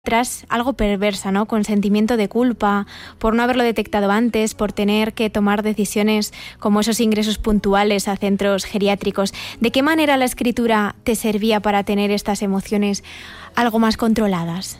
tras algo perversa, ¿no? Con sentimiento de culpa, por no haberlo detectado antes, por tener que tomar decisiones como esos ingresos puntuales a centros geriátricos. ¿De qué manera la escritura te servía para tener estas emociones algo más controladas?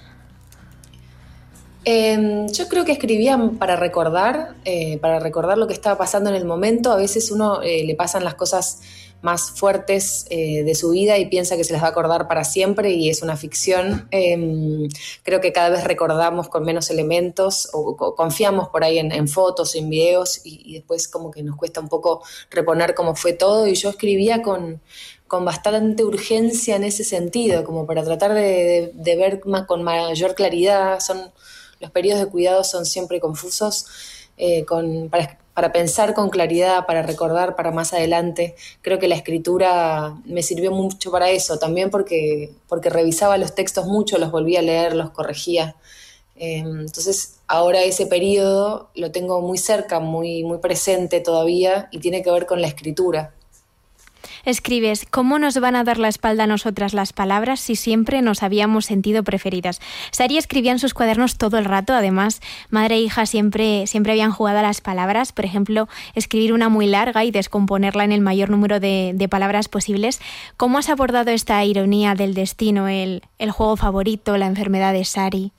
Yo creo que escribía para recordar lo que estaba pasando en el momento. A veces uno le pasan las cosas más fuertes de su vida y piensa que se las va a acordar para siempre y es una ficción. Creo que cada vez recordamos con menos elementos o confiamos por ahí en fotos, en videos y después como que nos cuesta un poco reponer cómo fue todo, y yo escribía con bastante urgencia en ese sentido, como para tratar de ver con mayor claridad. Los periodos de cuidado son siempre confusos, para pensar con claridad, para recordar para más adelante. Creo que la escritura me sirvió mucho para eso, también porque revisaba los textos mucho, los volvía a leer, los corregía. Entonces ahora ese periodo lo tengo muy cerca, muy, muy presente todavía, y tiene que ver con la escritura. Escribes: ¿cómo nos van a dar la espalda a nosotras las palabras si siempre nos habíamos sentido preferidas? Sari escribía en sus cuadernos todo el rato. Además, madre e hija siempre habían jugado a las palabras. Por ejemplo, escribir una muy larga y descomponerla en el mayor número de palabras posibles. ¿Cómo has abordado esta ironía del destino, el juego favorito, la enfermedad de Sari?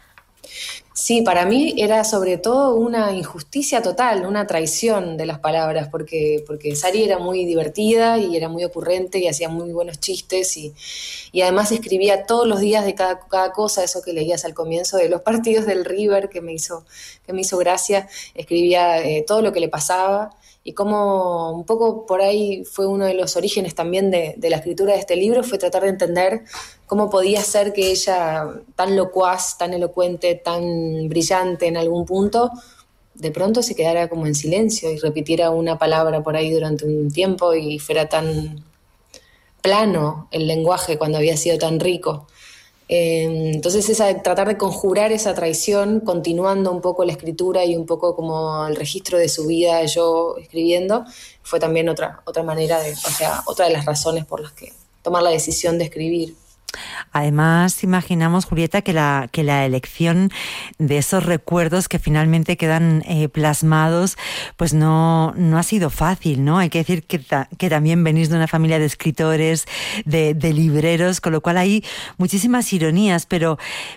Sí, para mí era sobre todo una injusticia total, una traición de las palabras, porque Sari era muy divertida y era muy ocurrente y hacía muy buenos chistes, y además escribía todos los días de cada cosa, eso que leías al comienzo de los partidos del River, que me hizo gracia. Escribía todo lo que le pasaba, y como un poco por ahí fue uno de los orígenes también de la escritura de este libro, fue tratar de entender cómo podía ser que ella, tan locuaz, tan elocuente, tan brillante en algún punto, de pronto se quedara como en silencio y repitiera una palabra por ahí durante un tiempo y fuera tan plano el lenguaje cuando había sido tan rico. Entonces tratar de conjurar esa traición, continuando un poco la escritura y un poco como el registro de su vida, yo escribiendo, fue también otra manera otra de las razones por las que tomar la decisión de escribir. Además, imaginamos, Julieta, que la elección de esos recuerdos que finalmente quedan plasmados, pues no ha sido fácil, ¿no? Hay que decir que también venís de una familia de escritores, de libreros, con lo cual hay muchísimas ironías, pero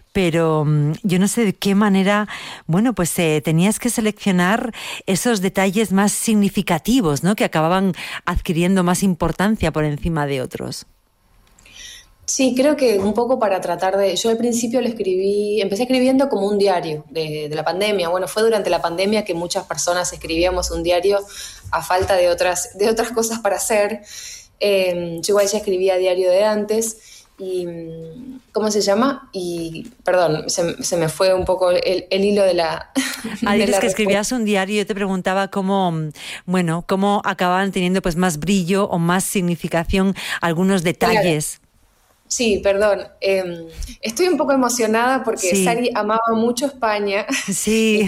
yo no sé de qué manera, bueno, pues tenías que seleccionar esos detalles más significativos, ¿no? Que acababan adquiriendo más importancia por encima de otros. Sí, creo que un poco para tratar de... Yo al principio empecé escribiendo como un diario de la pandemia. Bueno, fue durante la pandemia que muchas personas escribíamos un diario a falta de otras cosas para hacer. Yo igual ya escribía diario de antes y... ¿Cómo se llama? Y, perdón, se me fue un poco el hilo de la... Dices que escribías un diario. Yo te preguntaba cómo acababan teniendo pues más brillo o más significación algunos detalles. Claro. Sí, perdón. Estoy un poco emocionada porque sí. Sari amaba mucho España. Sí.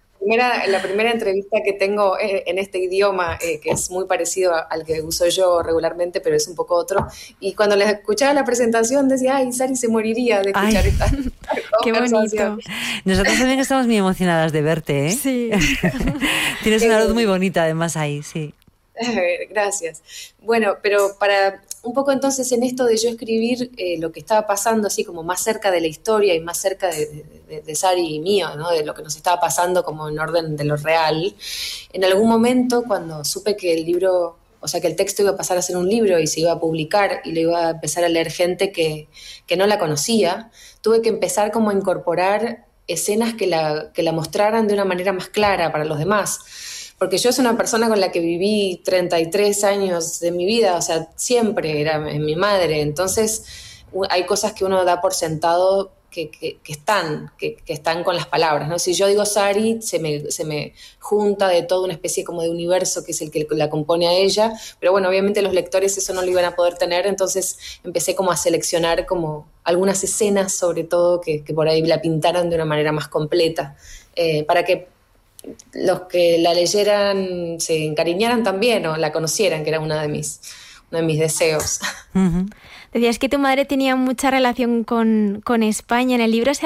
La primera entrevista que tengo en este idioma, que es muy parecido al que uso yo regularmente, pero es un poco otro. Y cuando les escuchaba la presentación decía, ay, Sari se moriría de escuchar esta qué bonito. Nosotros también estamos muy emocionadas de verte, ¿eh? Sí. Tienes una voz muy bonita además ahí, sí. Gracias. Bueno, pero para un poco entonces en esto de yo escribir lo que estaba pasando así como más cerca de la historia y más cerca de Sari y mío, ¿no? De lo que nos estaba pasando como en orden de lo real, en algún momento cuando supe que el libro, o sea que el texto iba a pasar a ser un libro y se iba a publicar y lo iba a empezar a leer gente que no la conocía, tuve que empezar como a incorporar escenas que la mostraran de una manera más clara para los demás. Porque yo soy una persona con la que viví 33 años de mi vida, o sea, siempre era mi madre, entonces hay cosas que uno da por sentado que están con las palabras, ¿no? Si yo digo Sari, se me junta de toda una especie como de universo que es el que la compone a ella, pero bueno, obviamente los lectores eso no lo iban a poder tener, entonces empecé como a seleccionar como algunas escenas, sobre todo, que por ahí la pintaran de una manera más completa, para que los que la leyeran se encariñaran también o la conocieran, que era uno de mis deseos. Uh-huh. Decías que tu madre tenía mucha relación con España. En el libro se